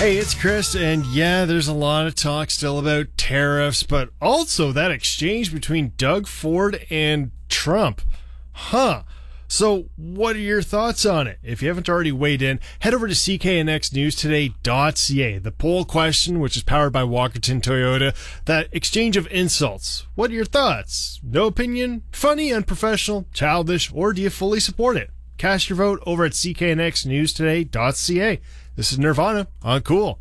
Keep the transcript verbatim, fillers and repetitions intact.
Hey, it's Chris, and yeah, there's a lot of talk still about tariffs, but also that exchange between Doug Ford and Trump. Huh. So, what are your thoughts on it? If you haven't already weighed in, head over to c k n x news today dot c a. The poll question, which is powered by Walkerton Toyota, that exchange of insults. What are your thoughts? No opinion? Funny, unprofessional, childish, or do you fully support it? Cast your vote over at c k n x news today dot c a. This is Nirvana on Cool.